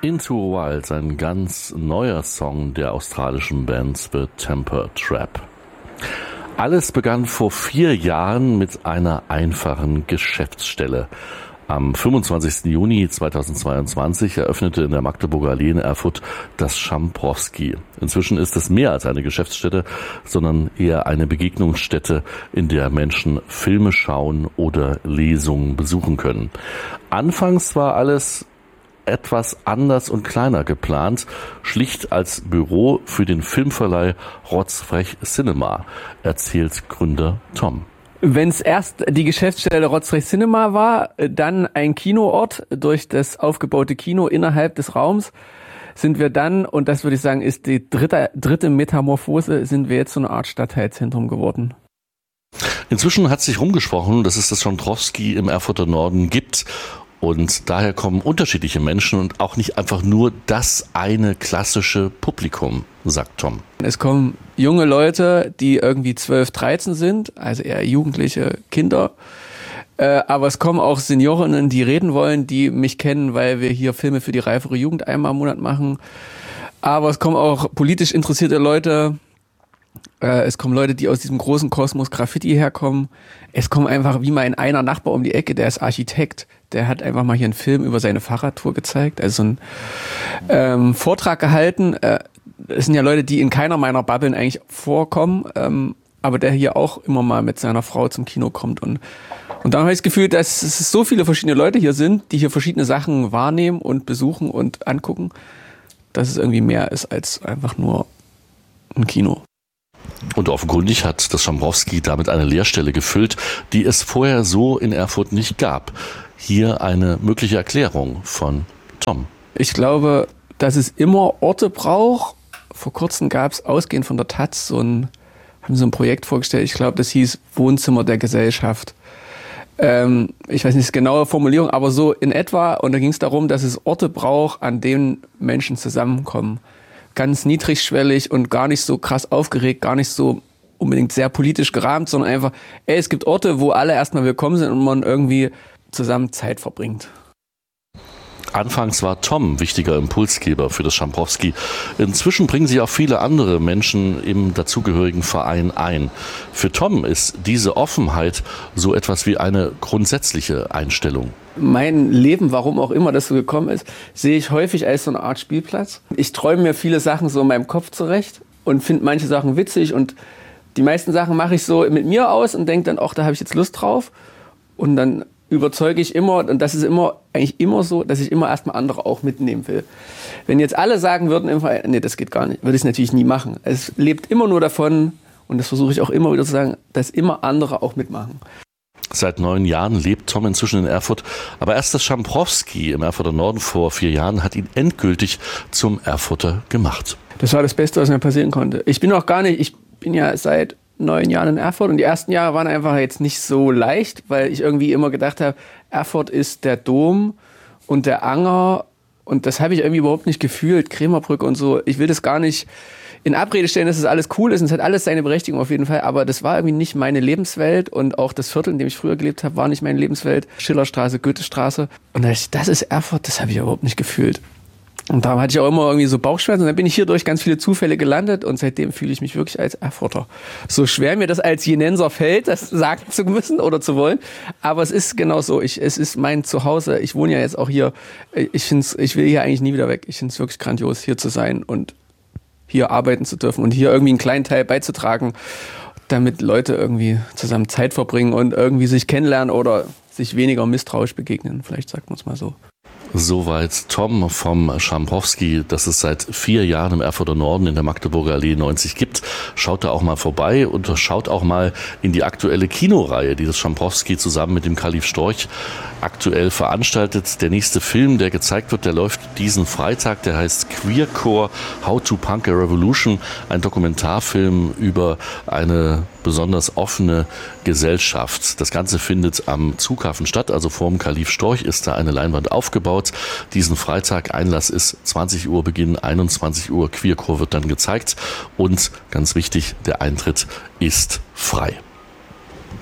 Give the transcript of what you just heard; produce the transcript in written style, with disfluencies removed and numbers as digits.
Into a Wild, ein ganz neuer Song der australischen Band The Temper Trap. Alles begann vor 4 Jahren mit einer einfachen Geschäftsstelle. Am 25. Juni 2022 eröffnete in der Magdeburger Allee in Erfurt das Schamprowski. Inzwischen ist es mehr als eine Geschäftsstätte, sondern eher eine Begegnungsstätte, in der Menschen Filme schauen oder Lesungen besuchen können. Anfangs war alles etwas anders und kleiner geplant, schlicht als Büro für den Filmverleih Rotzfrech Cinema, erzählt Gründer Tom. Wenn es erst die Geschäftsstelle Rotzfrech Cinema war, dann ein Kinoort durch das aufgebaute Kino innerhalb des Raums, sind wir dann, und das würde ich sagen, ist die dritte Metamorphose, sind wir jetzt so eine Art Stadtteilzentrum geworden. Inzwischen hat sich rumgesprochen, dass es das Schamprowski im Erfurter Norden gibt. Und daher kommen unterschiedliche Menschen und auch nicht einfach nur das eine klassische Publikum, sagt Tom. Es kommen junge Leute, die irgendwie 12, 13 sind, also eher jugendliche Kinder. Aber es kommen auch Seniorinnen, die reden wollen, die mich kennen, weil wir hier Filme für die reifere Jugend einmal im Monat machen. Aber es kommen auch politisch interessierte Leute. Es kommen Leute, die aus diesem großen Kosmos Graffiti herkommen. Es kommt einfach wie mein einer Nachbar um die Ecke, der ist Architekt. Der hat einfach mal hier einen Film über seine Fahrradtour gezeigt, also so einen Vortrag gehalten. Es sind ja Leute, die in keiner meiner Bubblen eigentlich vorkommen, aber der hier auch immer mal mit seiner Frau zum Kino kommt. Und dann habe ich das Gefühl, dass es so viele verschiedene Leute hier sind, die hier verschiedene Sachen wahrnehmen und besuchen und angucken, dass es irgendwie mehr ist als einfach nur ein Kino. Und offenkundig hat das Schamprowski damit eine Leerstelle gefüllt, die es vorher so in Erfurt nicht gab. Hier eine mögliche Erklärung von Tom. Ich glaube, dass es immer Orte braucht. Vor kurzem gab es ausgehend von der Taz haben so ein Projekt vorgestellt. Ich glaube, das hieß Wohnzimmer der Gesellschaft. Ich weiß nicht die genaue Formulierung, aber so in etwa. Und da ging es darum, dass es Orte braucht, an denen Menschen zusammenkommen. Ganz niedrigschwellig und gar nicht so krass aufgeregt, gar nicht so unbedingt sehr politisch gerahmt, sondern einfach, es gibt Orte, wo alle erstmal willkommen sind und man irgendwie zusammen Zeit verbringt. Anfangs war Tom wichtiger Impulsgeber für das Schamprowski. Inzwischen bringen sich auch viele andere Menschen im dazugehörigen Verein ein. Für Tom ist diese Offenheit so etwas wie eine grundsätzliche Einstellung. Mein Leben, warum auch immer das so gekommen ist, sehe ich häufig als so eine Art Spielplatz. Ich träume mir viele Sachen so in meinem Kopf zurecht und finde manche Sachen witzig und die meisten Sachen mache ich so mit mir aus und denke dann, ach, da habe ich jetzt Lust drauf. Und dann überzeuge ich immer, und das ist eigentlich immer so, dass ich immer erstmal andere auch mitnehmen will. Wenn jetzt alle sagen würden, nee, das geht gar nicht, würde ich es natürlich nie machen. Es lebt immer nur davon, und das versuche ich auch immer wieder zu sagen, dass immer andere auch mitmachen. Seit 9 Jahren lebt Tom inzwischen in Erfurt, aber erst das Schamprowski im Erfurter Norden vor 4 Jahren hat ihn endgültig zum Erfurter gemacht. Das war das Beste, was mir passieren konnte. Ich bin ja seit 9 Jahren in Erfurt und die ersten Jahre waren einfach jetzt nicht so leicht, weil ich irgendwie immer gedacht habe, Erfurt ist der Dom und der Anger und das habe ich irgendwie überhaupt nicht gefühlt, Krämerbrücke und so. Ich will das gar nicht in Abrede stellen, dass es alles cool ist und es hat alles seine Berechtigung auf jeden Fall, aber das war irgendwie nicht meine Lebenswelt und auch das Viertel, in dem ich früher gelebt habe, war nicht meine Lebenswelt. Schillerstraße, Goethestraße und das ist Erfurt, das habe ich überhaupt nicht gefühlt. Und da hatte ich auch immer irgendwie so Bauchschmerzen und dann bin ich hier durch ganz viele Zufälle gelandet und seitdem fühle ich mich wirklich als Erfurter. So schwer mir das als Jenenser fällt, das sagen zu müssen oder zu wollen, aber es ist genau so. Es ist mein Zuhause. Ich wohne ja jetzt auch hier. Ich will hier eigentlich nie wieder weg. Ich finde es wirklich grandios, hier zu sein und hier arbeiten zu dürfen und hier irgendwie einen kleinen Teil beizutragen, damit Leute irgendwie zusammen Zeit verbringen und irgendwie sich kennenlernen oder sich weniger misstrauisch begegnen. Vielleicht sagt man es mal so. Soweit Tom vom Schamprowski, das es seit 4 Jahren im Erfurter Norden in der Magdeburger Allee 90 gibt. Schaut da auch mal vorbei und schaut auch mal in die aktuelle Kinoreihe, die das Schamprowski zusammen mit dem Kalif Storch aktuell veranstaltet. Der nächste Film, der gezeigt wird, der läuft diesen Freitag, der heißt Queercore, How to Punk a Revolution, ein Dokumentarfilm über eine besonders offene Gesellschaft. Das Ganze findet am Zughafen statt, also vorm Kalif Storch ist da eine Leinwand aufgebaut. Diesen Freitag, Einlass ist 20 Uhr, Beginn 21 Uhr, Queercore wird dann gezeigt und ganz wichtig, der Eintritt ist frei.